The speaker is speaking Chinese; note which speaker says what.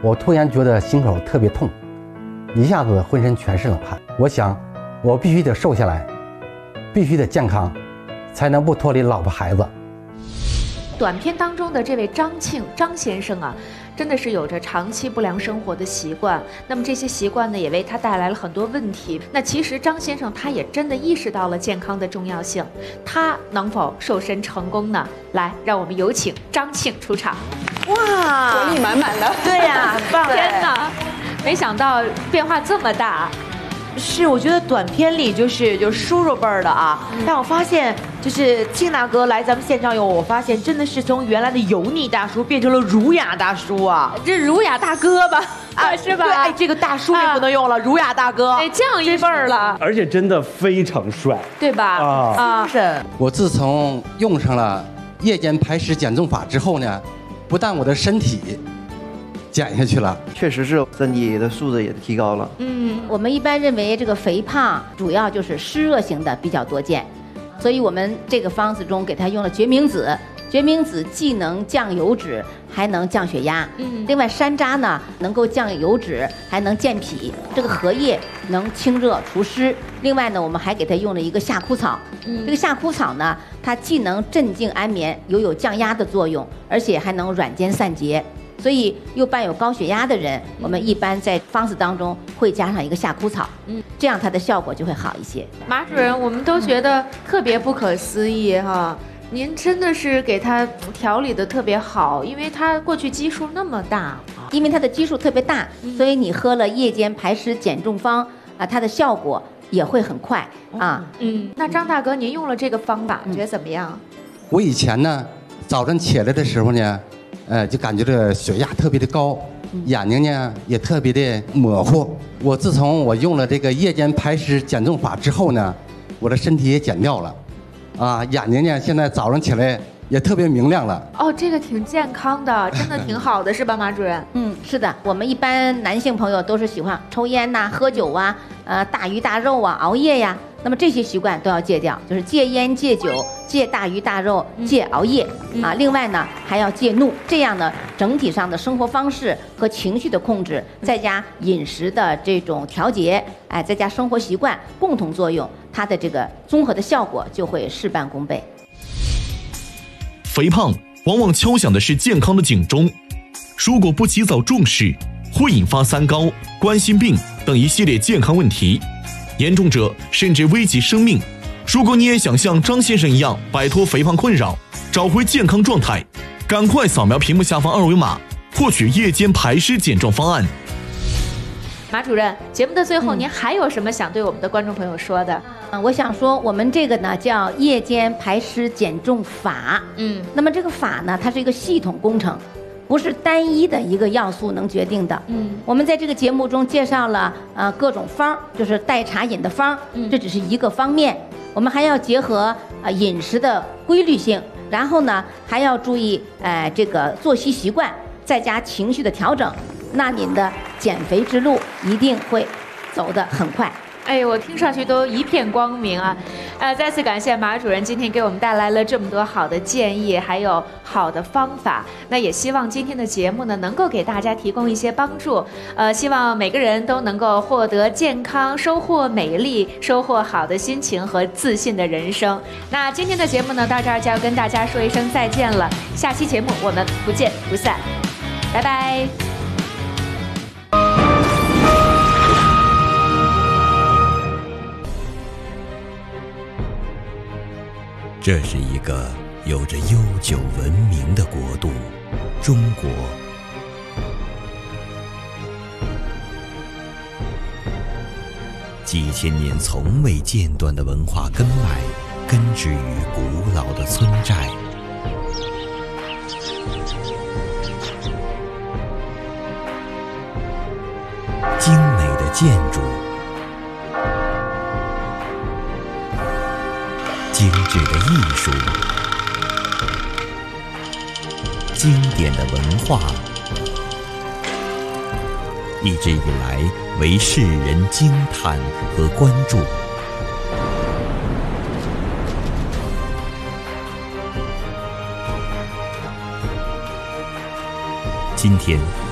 Speaker 1: 我突然觉得心口特别痛，一下子浑身全是冷汗。我想，我必须得瘦下来，必须得健康，才能不脱离老婆孩子。
Speaker 2: 短片当中的这位张先生啊，真的是有着长期不良生活的习惯。那么这些习惯呢，也为他带来了很多问题。那其实张先生他也真的意识到了健康的重要性，他能否瘦身成功呢？来，让我们有请张庆出场。
Speaker 3: 哇，
Speaker 4: 活力满满的。
Speaker 3: 对呀，很棒！
Speaker 2: 天哪，没想到变化这么大。
Speaker 3: 是，我觉得短片里就是叔叔辈儿的啊，但我发现就是庆大哥来咱们现场以后，我发现真的是从原来的油腻大叔变成了儒雅大叔啊，
Speaker 2: 这儒雅大哥吧，是吧？
Speaker 3: 对，哎，这个大叔也不能用了，儒雅大哥，
Speaker 2: 哎，降一辈儿了，
Speaker 5: 而且真的非常帅，
Speaker 2: 对吧？
Speaker 3: 是。
Speaker 1: 我自从用上了夜间排湿减重法之后呢，不但我的身体减下去了，
Speaker 6: 确实是身体的素质也提高了。
Speaker 7: 我们一般认为这个肥胖主要就是湿热型的比较多见，所以我们这个方子中给它用了决明子。决明子既能降油脂，还能降血压。另外山楂呢能够降油脂，还能健脾。这个荷叶能清热除湿。另外呢，我们还给它用了一个夏枯草。这个夏枯草呢，它既能镇静安眠，有降压的作用，而且还能软坚散结。所以又伴有高血压的人，我们一般在方子当中会加上一个夏枯草，这样它的效果就会好一些。
Speaker 2: 马主任，我们都觉得特别不可思议哈，您真的是给他调理的特别好，因为他过去基数那么大，
Speaker 7: 因为它的基数特别大，所以你喝了夜间排湿减重方啊，它的效果也会很快啊。
Speaker 2: 那张大哥，您用了这个方法，觉得怎么样？
Speaker 1: 我以前呢，早晨起来的时候呢，就感觉这血压特别的高，眼睛呢也特别的模糊。我自从我用了这个夜间排湿减重法之后呢，我的身体也减掉了，眼睛呢现在早上起来也特别明亮了。
Speaker 2: 哦，这个挺健康的，真的挺好的，是吧，马主任？
Speaker 7: 是的，我们一般男性朋友都是喜欢抽烟呐、喝酒啊、大鱼大肉啊、熬夜呀。那么这些习惯都要戒掉，就是戒烟、戒酒、戒大鱼大肉、戒熬夜啊。另外呢，还要戒怒。这样呢，整体上的生活方式和情绪的控制，再加饮食的这种调节，再加生活习惯共同作用，它的这个综合的效果就会事半功倍。
Speaker 8: 肥胖往往敲响的是健康的警钟，如果不及早重视，会引发三高、冠心病等一系列健康问题，严重者甚至危及生命。如果你也想像张先生一样摆脱肥胖困扰，找回健康状态，赶快扫描屏幕下方二维码，获取夜间排湿减重方案。
Speaker 2: 马主任，节目的最后，您还有什么想对我们的观众朋友说的？
Speaker 7: 我想说，我们这个呢叫夜间排湿减重法。那么这个法呢，它是一个系统工程，不是单一的一个要素能决定的。我们在这个节目中介绍了各种方，就是代茶饮的方，这只是一个方面。我们还要结合饮食的规律性，然后呢还要注意这个作息习惯，再加情绪的调整，那您的减肥之路一定会走得很快。
Speaker 2: 哎，我听上去都一片光明啊！再次感谢马主任今天给我们带来了这么多好的建议，还有好的方法。那也希望今天的节目呢，能够给大家提供一些帮助。希望每个人都能够获得健康，收获美丽，收获好的心情和自信的人生。那今天的节目呢，到这儿就要跟大家说一声再见了。下期节目我们不见不散，拜拜。
Speaker 9: 这是一个有着悠久文明的国度——中国。几千年从未间断的文化根脉，根植于古老的村寨。精美的建筑，精致的艺术，经典的文化，一直以来为世人惊叹和关注。今天